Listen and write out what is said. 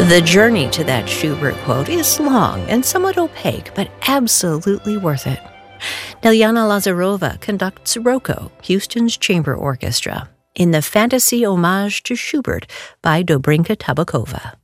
The journey to that Schubert quote is long and somewhat opaque, but absolutely worth it. Lilyana Lazarova conducts Rocco, Houston's Chamber Orchestra, in the Fantasy Homage to Schubert by Dobrinka Tabakova.